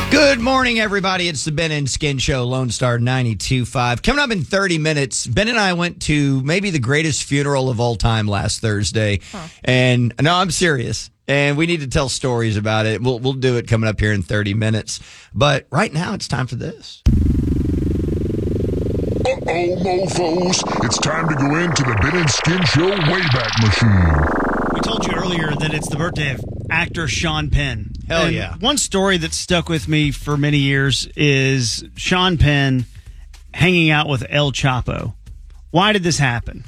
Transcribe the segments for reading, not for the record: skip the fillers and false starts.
Good morning, everybody. It's the Ben and Skin Show, Lone Star 92.5. Coming up in 30 minutes, Ben and I went to maybe the greatest funeral of all time last Thursday. And no, I'm serious. And we need to tell stories about it. We'll do it coming up here in 30 minutes. But right now, it's time for this. Uh-oh, mofos. It's time to go into the Ben and Skin Show Wayback Machine. We told you earlier that it's the birthday of actor Sean Penn. Hell and yeah. One story that stuck with me for many years is Sean Penn hanging out with El Chapo. Why did this happen?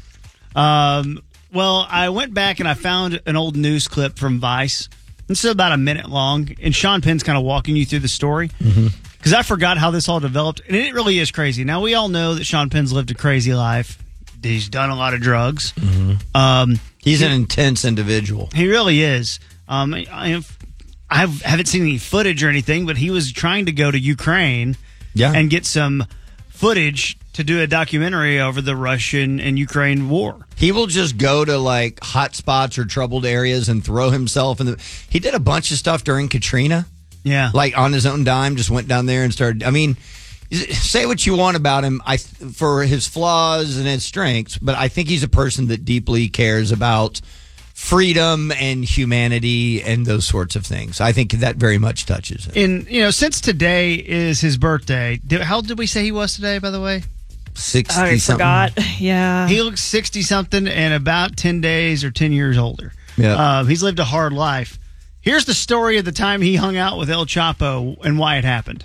Well, I went back and I found an old news clip from Vice. It's about a minute long, and Sean Penn's kind of walking you through the story. Because I forgot how this all developed, and it really is crazy. Now, we all know that Sean Penn's lived a crazy life. He's done a lot of drugs. He's an intense individual. He really is. I haven't seen any footage or anything, but he was trying to go to Ukraine and get some footage to do a documentary over the Russian and Ukraine war. He will just go to like hot spots or troubled areas and throw himself in the. He did a bunch of stuff during Katrina. Yeah. Like on his own dime, just went down there and started. I mean, say what you want about him for his flaws and his strengths, but I think he's a person that deeply cares about freedom and humanity and those sorts of things. I think that very much touches him. And, since today is his birthday, how did we say he was today, by the way? 60 I something. forgot. Yeah. He looks 60-something and about 10 days or 10 years older. Yeah. He's lived a hard life. Here's the story of the time he hung out with El Chapo and why it happened.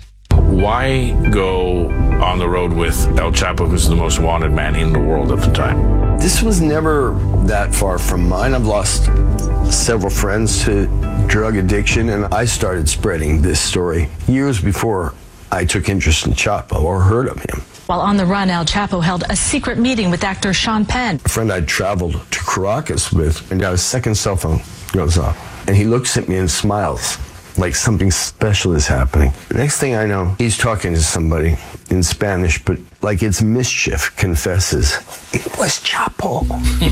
Why go on the road with El Chapo, who's the most wanted man in the world at the time? This was never that far from mine. I've lost several friends to drug addiction, and I started spreading this story years before I took interest in Chapo or heard of him. While on the run, El Chapo held a secret meeting with actor Sean Penn. A friend I'd traveled to Caracas with, and got his second cell phone goes off, and he looks at me and smiles like something special is happening. The next thing I know, he's talking to somebody in Spanish, but like it's mischief, confesses, it was Chapo.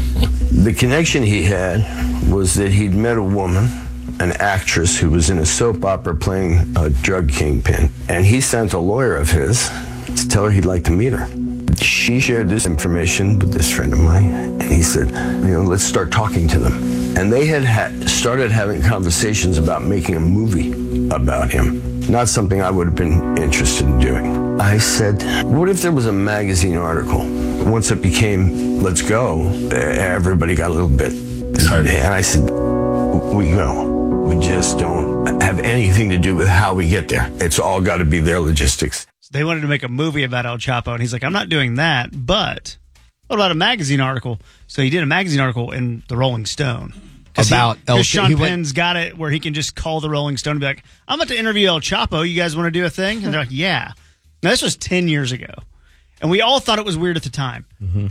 The connection he had was that he'd met a woman, an actress who was in a soap opera playing a drug kingpin, and he sent a lawyer of his to tell her he'd like to meet her. She shared this information with this friend of mine, and he said, let's start talking to them. And they had started having conversations about making a movie about him. Not something I would have been interested in doing. I said, what if there was a magazine article? Once it became, let's go, everybody got a little bit. And I said, we go. We just don't have anything to do with how we get there. It's all got to be their logistics. They wanted to make a movie about El Chapo, and he's like, I'm not doing that, but what about a magazine article? So he did a magazine article in the Rolling Stone. About El Chapo. Sean Penn's got it where he can just call the Rolling Stone and be like, I'm about to interview El Chapo. You guys want to do a thing? And they're like, yeah. Now, this was 10 years ago, and we all thought it was weird at the time.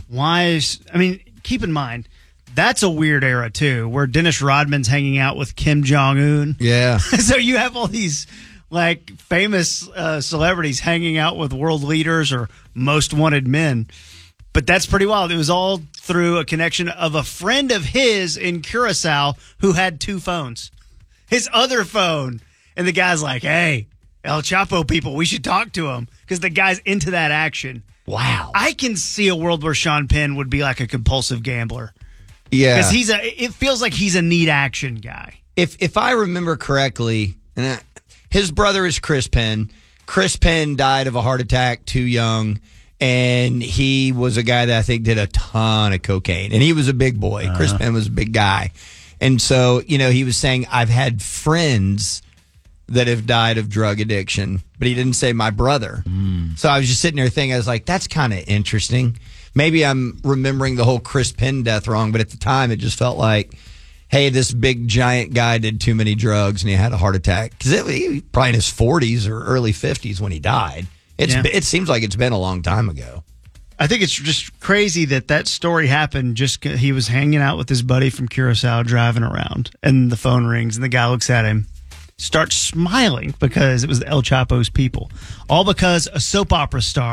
Keep in mind, that's a weird era, too, where Dennis Rodman's hanging out with Kim Jong-un. Yeah. So you have all these famous celebrities hanging out with world leaders or most wanted men. But that's pretty wild. It was all through a connection of a friend of his in Curacao who had two phones. His other phone. And the guy's like, hey, El Chapo people, we should talk to him. Because the guy's into that action. Wow. I can see a world where Sean Penn would be like a compulsive gambler. Yeah. Because it feels like he's a neat action guy. If I remember correctly, his brother is Chris Penn. Chris Penn died of a heart attack too young. And he was a guy that I think did a ton of cocaine. And he was a big boy. Chris Penn was a big guy. And so, he was saying, I've had friends that have died of drug addiction. But he didn't say my brother. So I was just sitting there thinking, I was like, that's kind of interesting. Maybe I'm remembering the whole Chris Penn death wrong. But at the time, it just felt like, hey, this big giant guy did too many drugs and he had a heart attack. Because he was probably in his 40s or early 50s when he died. It seems like it's been a long time ago. I think it's just crazy that story happened. He was hanging out with his buddy from Curacao driving around, and the phone rings, and the guy looks at him, starts smiling because it was El Chapo's people. All because a soap opera star